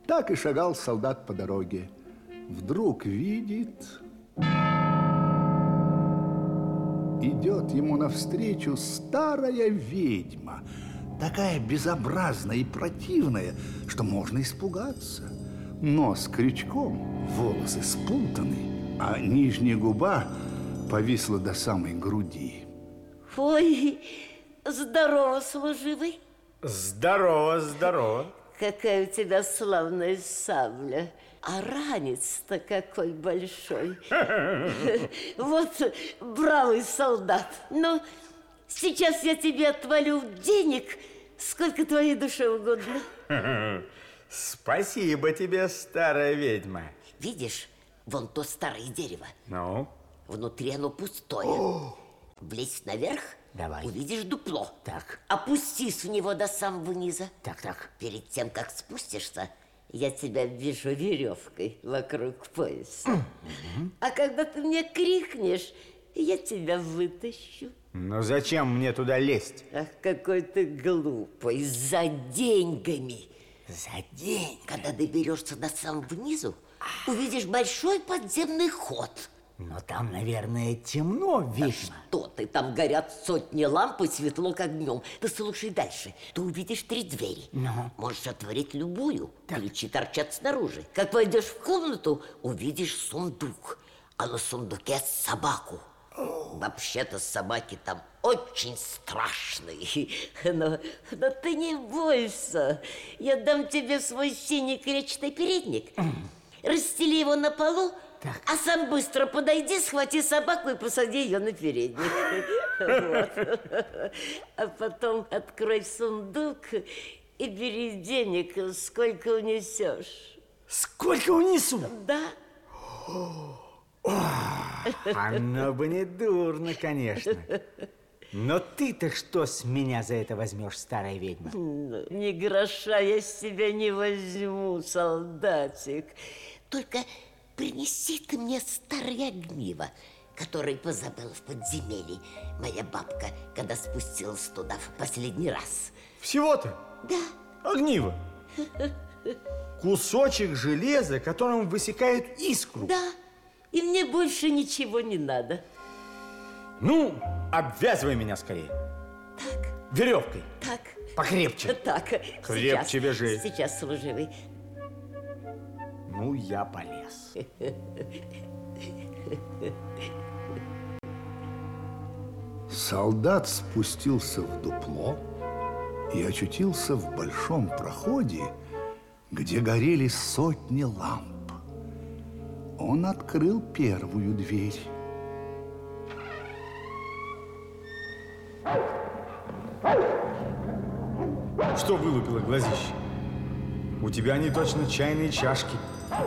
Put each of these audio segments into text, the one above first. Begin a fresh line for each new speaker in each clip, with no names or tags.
Так и шагал солдат по дороге. Вдруг видит, идет ему навстречу старая ведьма, такая безобразная и противная, что можно испугаться. Нос крючком, волосы спутаны, а нижняя губа повисла до самой груди.
Ой, здорово, служивый.
Здорово, здорово.
Какая у тебя славная сабля. А ранец-то какой большой. Вот бравый солдат. Ну, сейчас я тебе отвалю денег, сколько твоей душе угодно.
Спасибо тебе, старая ведьма.
Видишь, вон то старое дерево.
Ну?
Внутри оно пустое. Влезь наверх,
давай.
Увидишь дупло.
Так.
Опустись в него до самого низа.
Так.
Перед тем, как спустишься, я тебя вяжу веревкой вокруг пояса. А когда ты мне крикнешь, я тебя вытащу.
Но зачем мне туда лезть?
Ах, какой ты глупый, за деньгами.
За деньги?
Когда доберешься до самого низу, увидишь большой подземный ход.
Но там, наверное, темно, ведьма.
Что ты, там горят сотни ламп и светло, как днем. Ты слушай дальше. Ты увидишь 3 двери. Можешь отворить любую. Так. Ключи торчат снаружи. Как войдешь в комнату, увидишь сундук. А на сундуке собаку. Вообще-то собаки там очень страшные. Но ты не бойся. Я дам тебе свой синий клетчатый передник. Расстели его на полу. Так. А сам быстро подойди, схвати собаку и посади ее на передник. А потом открой сундук и бери денег, сколько унесешь.
Сколько унесу?
Да.
Оно бы не дурно, конечно. Но ты-то что с меня за это возьмешь, старая ведьма?
Ни гроша я с тебя не возьму, солдатик. Только принеси ты мне старое огниво, которое позабыла в подземелье моя бабка, когда спустилась туда в последний раз.
Всего-то?
Да.
Огниво? Кусочек железа, которым высекают искру?
Да. И мне больше ничего не надо.
Ну, обвязывай меня скорее.
Так.
Веревкой.
Так.
Покрепче.
Так.
Крепче вяжи.
Сейчас, служивый.
Ну, я полез.
Солдат спустился в дупло и очутился в большом проходе, где горели сотни ламп. Он открыл первую дверь.
Что вылупило глазище? У тебя они точно чайные чашки.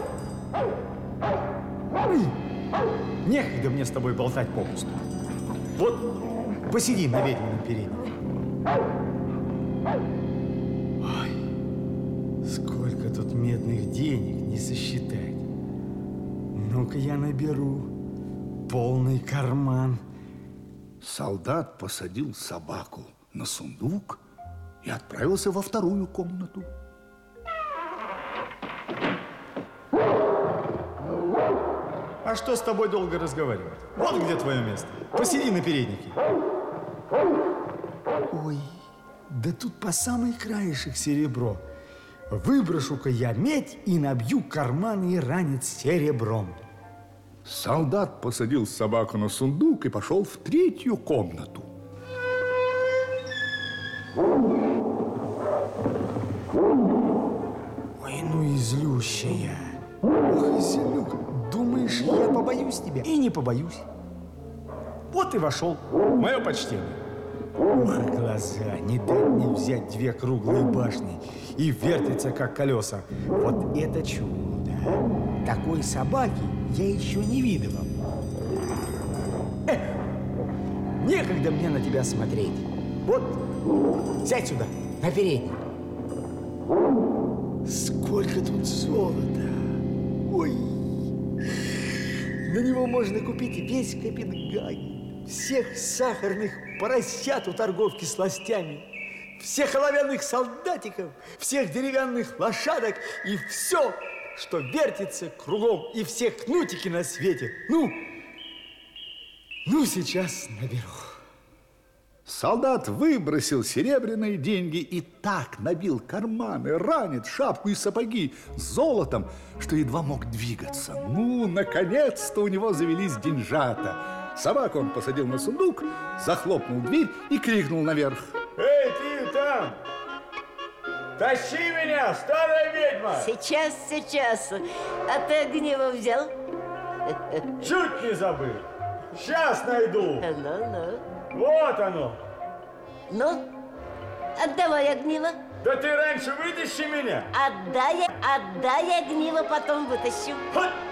Некогда мне с тобой болтать попусту. Вот, посиди на ведьмином переднике. Ой, сколько тут медных денег не сосчитать. Ну-ка я наберу полный карман.
Солдат посадил собаку на сундук и отправился во вторую комнату.
А что с тобой долго разговаривать? Вот где твое место. Посиди на переднике. Ой, да тут по самый краешек серебро. Выброшу-ка я медь и набью карманы и ранец серебром.
Солдат посадил собаку на сундук и пошел в третью комнату.
Ой, ну и злющая. Ох, злюка. Думаешь, я побоюсь тебя? И не побоюсь. Вот и вошел. Мое почтение. Ох, глаза, не дать мне взять 2 круглые башни и вертится, как колеса. Вот это чудо. Такой собаки я еще не видывал. Некогда мне на тебя смотреть. Вот, сядь сюда, на передник. Сколько тут золота. Ой, на него можно купить весь Копенгаген, всех сахарных поросят у торговки сластями, всех оловянных солдатиков, всех деревянных лошадок и все, что вертится кругом, и все кнутики на свете. Ну, сейчас наберу.
Солдат выбросил серебряные деньги и так набил карманы, ранец, шапку и сапоги золотом, что едва мог двигаться. Ну, наконец-то у него завелись деньжата. Собаку он посадил на сундук, захлопнул дверь и крикнул наверх.
Эй, ты там! Тащи меня, старая ведьма!
Сейчас. А ты огниво взял?
Чуть не забыл. Сейчас найду.
Ну.
Вот оно.
Ну, отдавай огниво.
Да ты раньше вытащи меня.
Отдай огниво, потом вытащу.
Хоть!